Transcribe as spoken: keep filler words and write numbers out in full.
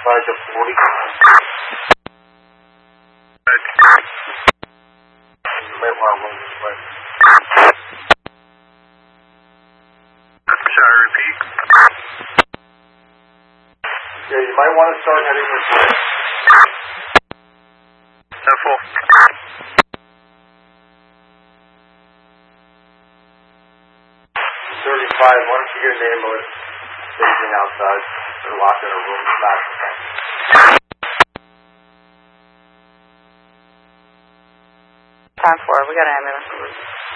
thirty-five to forty. You might want to move this way. Sorry, repeat. Yeah, you might want to start heading this way. ten four. thirty-five, why don't you get an ambulance staging outside? They're locked in a room in the back. ten four, we got an ambulance.